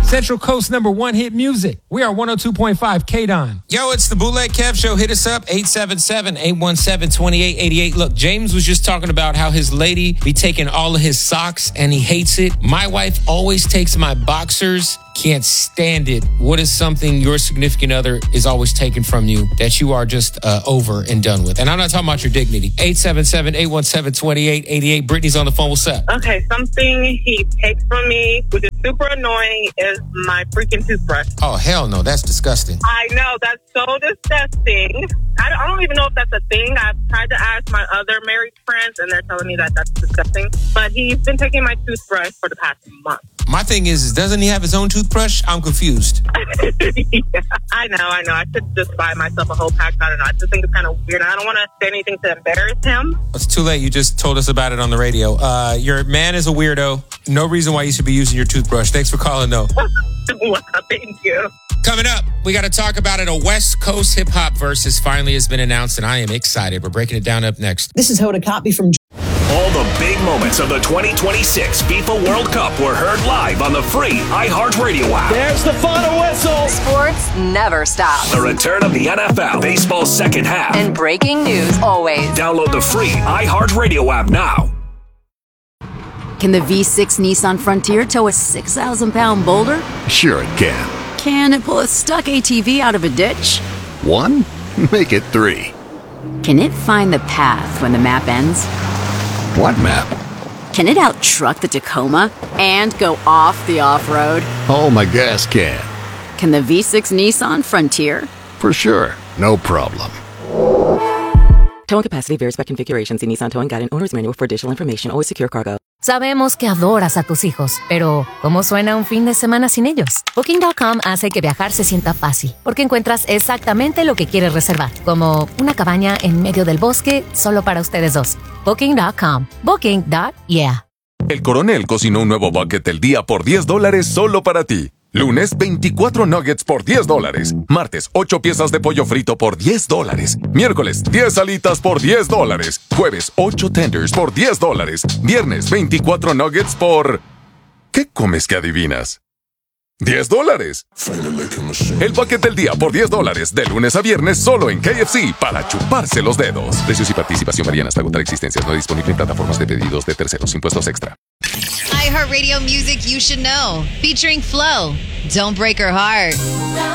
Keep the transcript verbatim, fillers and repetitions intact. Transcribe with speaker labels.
Speaker 1: Central Coast number one hit music. We are one oh two point five K D O N.
Speaker 2: Yo, it's the Bootleg Kev Show. Hit us up, eight seven seven, eight one seven, two eight eight eight. Look, James was just talking about how his lady be taking all of his socks and he hates it. My wife always takes my boxers. Can't stand it. What is something your significant other is always taking from you that you are just uh, over and done with? And I'm not talking about your dignity. eight seven seven, eight one seven, two eight eight eight. Brittany's on the phone. What's up?
Speaker 3: Okay, something he takes from me, which is super annoying, is my freaking toothbrush.
Speaker 2: Oh, hell no. That's disgusting.
Speaker 3: I know. That's so disgusting. I don't, I don't even know if that's a thing. I've tried to ask my other married friends, and they're telling me that that's disgusting. But he's been taking my toothbrush for the past month.
Speaker 2: My thing is, is, doesn't he have his own toothbrush? I'm confused.
Speaker 3: Yeah, I know, I know. I should just buy myself a whole pack. I don't know. I just think it's kind of weird. I don't want to say anything to embarrass him.
Speaker 2: It's too late. You just told us about it on the radio. Uh, your man is a weirdo. No reason why you should be using your toothbrush. Thanks for calling, though.
Speaker 3: Well, thank you.
Speaker 2: Coming up, we got to talk about it. A West Coast hip-hop versus finally has been announced, and I am excited. We're breaking it down up next.
Speaker 4: This is Hoda Kotb from...
Speaker 5: All the big moments of the twenty twenty-six FIFA World Cup were heard live on the free iHeartRadio app.
Speaker 6: There's the final whistle.
Speaker 7: Sports never stops.
Speaker 5: The return of the N F L, baseball's second half.
Speaker 7: And breaking news always.
Speaker 5: Download the free iHeartRadio app now.
Speaker 8: Can the V six Nissan Frontier tow a six thousand pound boulder?
Speaker 9: Sure it can.
Speaker 8: Can it pull a stuck A T V out of a ditch?
Speaker 9: One? Make it three.
Speaker 8: Can it find the path when the map ends?
Speaker 9: What map?
Speaker 8: Can it out-truck the Tacoma and go off the off-road?
Speaker 9: Oh, my gas can.
Speaker 8: Can the V six Nissan Frontier?
Speaker 9: For sure. No problem.
Speaker 10: Towing capacity varies by configuration. See Nissan Towing Guide and Owner's Manual for additional information. Always secure cargo.
Speaker 11: Sabemos que adoras a tus hijos, pero ¿cómo suena un fin de semana sin ellos? Booking punto com hace que viajar se sienta fácil, porque encuentras exactamente lo que quieres reservar, como una cabaña en medio del bosque solo para ustedes dos. Booking punto com. Booking. Yeah.
Speaker 12: El Coronel cocinó un nuevo bucket del día por diez dólares solo para ti. Lunes, veinticuatro nuggets por diez dólares. Martes, ocho piezas de pollo frito por diez dólares. Miércoles, diez alitas por diez dólares. Jueves, ocho tenders por diez dólares. Viernes, veinticuatro nuggets por... ¿Qué comes que adivinas? diez dólares. El bucket del día por diez dólares. De lunes a viernes solo en K F C para chuparse los dedos. Precios y participación varían hasta agotar existencias. No disponible en plataformas de pedidos de terceros. Impuestos extra.
Speaker 13: iHeartRadio music you should know. Featuring Flo. Don't Break Her Heart.